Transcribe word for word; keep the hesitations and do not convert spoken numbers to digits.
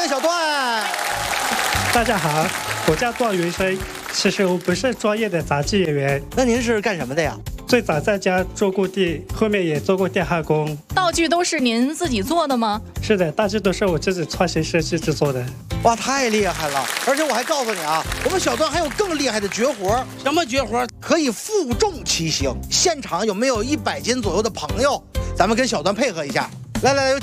小段。 大家好，我叫段云生。其实我不是专业的杂技演员。 那您是干什么的呀？ 最早在家做过地，后面也做过电焊工。 道具都是您自己做的吗？ 是的，道具都是我自己创新设计制作的。 哇，太厉害了！而且我还告诉你啊，我们小段还有更厉害的绝活。 什么绝活？ 可以负重骑行。现场有没有一百斤左右的朋友？咱们跟小段配合一下。来来来，有